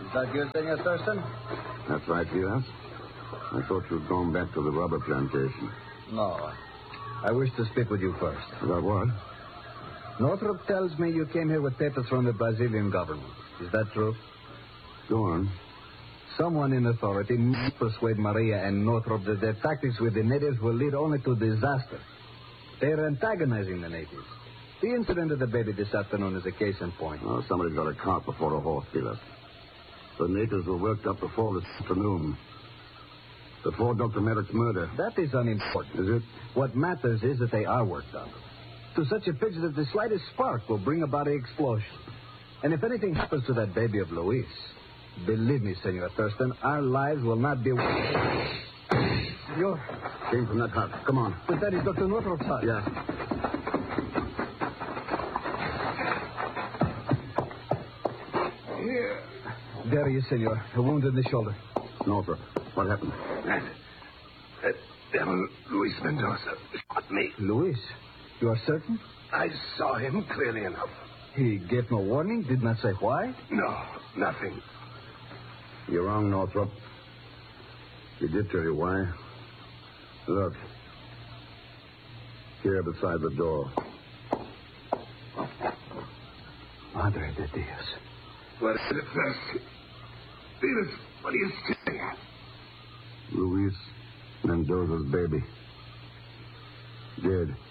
Is that you, Senor Thurston? That's right, Diaz. I thought you'd gone back to the rubber plantation. No. I wish to speak with you first. About what? Northrop tells me you came here with papers from the Brazilian government. Is that true? Go on. Someone in authority must persuade Maria and Northrop that their tactics with the natives will lead only to disaster. They are antagonizing the natives. The incident of the baby this afternoon is a case in point. Oh, somebody got a cart before a horse dealer. The natives were worked up before this afternoon. Before Dr. Merritt's murder. That is unimportant. Is it? What matters is that they are worked up. To such a pitch that the slightest spark will bring about an explosion. And if anything happens to that baby of Luis, believe me, Senor Thurston, our lives will not be... Senor. Came from that hut. Come on. But that is Dr. Northrop's hut. Yeah. Here. There he is, Senor. A wound in the shoulder. Northrop, what happened? That devil, Luis Mendoza, shot me. Luis? You are certain? I saw him clearly enough. He gave no warning? Did not say why? No, nothing. You're wrong, Northrop. He did tell you why. Look. Here beside the door. Madre de Dios. What is it, Thurston? Felix, what are you staring at? Luis Mendoza's baby. Dead.